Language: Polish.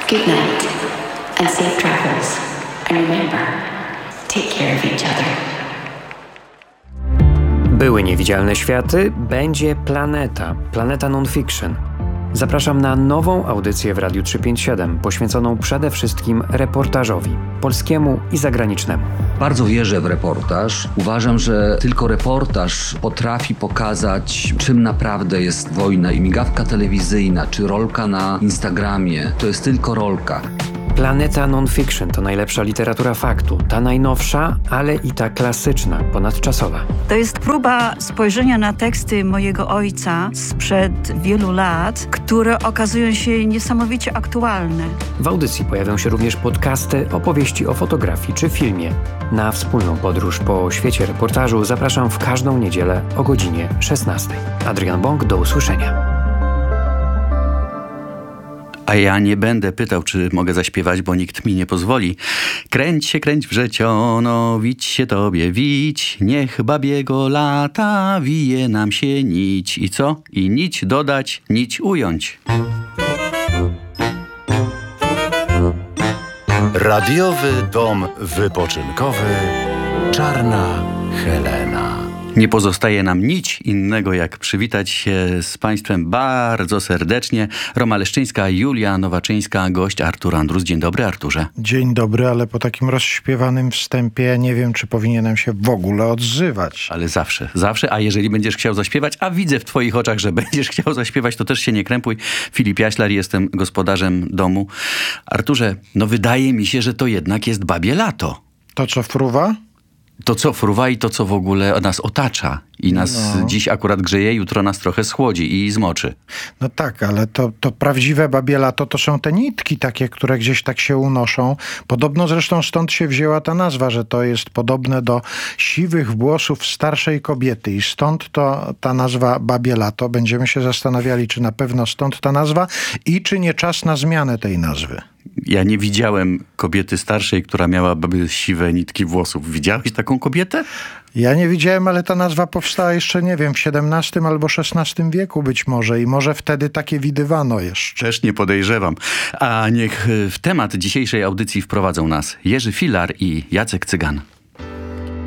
Good night and safe travels. And remember, take care of each other. Były niewidzialne światy, będzie Planeta Non-Fiction. Zapraszam na nową audycję w Radiu 357, poświęconą przede wszystkim reportażowi, polskiemu i zagranicznemu. Bardzo wierzę w reportaż. Uważam, że tylko reportaż potrafi pokazać, czym naprawdę jest wojna. I migawka telewizyjna, czy rolka na Instagramie, to jest tylko rolka. Planeta Non-Fiction to najlepsza literatura faktu, ta najnowsza, ale i ta klasyczna, ponadczasowa. To jest próba spojrzenia na teksty mojego ojca sprzed wielu lat, które okazują się niesamowicie aktualne. W audycji pojawią się również podcasty, opowieści o fotografii czy filmie. Na wspólną podróż po świecie reportażu zapraszam w każdą niedzielę o godzinie 16. Adrian Bąk, do usłyszenia. A ja nie będę pytał, czy mogę zaśpiewać, bo nikt mi nie pozwoli. Kręć się, kręć wrzeciono, wić się tobie, wić. Niech babiego lata wije nam się nić. I co? I nić dodać, nić ująć. Radiowy dom wypoczynkowy Czarna Helena. Nie pozostaje nam nic innego, jak przywitać się z Państwem bardzo serdecznie. Roma Leszczyńska, Julia Nowaczyńska, gość Artur Andrus. Dzień dobry, Arturze. Dzień dobry, ale po takim rozśpiewanym wstępie ja nie wiem, czy powinienem się w ogóle odzywać. Ale zawsze, a jeżeli będziesz chciał zaśpiewać, a widzę w twoich oczach, że będziesz chciał zaśpiewać, to też się nie krępuj. Filip Jaślar, jestem gospodarzem domu. Arturze, no wydaje mi się, że to jednak jest babie lato. To co fruwa? To co fruwa i to co w ogóle nas otacza i nas dziś akurat grzeje, jutro nas trochę schłodzi i zmoczy. No tak, ale to prawdziwe babie lato to są te nitki takie, które gdzieś tak się unoszą. Podobno zresztą stąd się wzięła ta nazwa, że to jest podobne do siwych włosów starszej kobiety i stąd to ta nazwa babie lato. Będziemy się zastanawiali, czy na pewno stąd ta nazwa i czy nie czas na zmianę tej nazwy. Ja nie widziałem kobiety starszej, która miałaby siwe nitki włosów. Widziałeś taką kobietę? Ja nie widziałem, ale ta nazwa powstała jeszcze, nie wiem, w XVII albo XVI wieku być może i może wtedy takie widywano jeszcze. Też nie podejrzewam. A niech w temat dzisiejszej audycji wprowadzą nas Jerzy Filar i Jacek Cygan.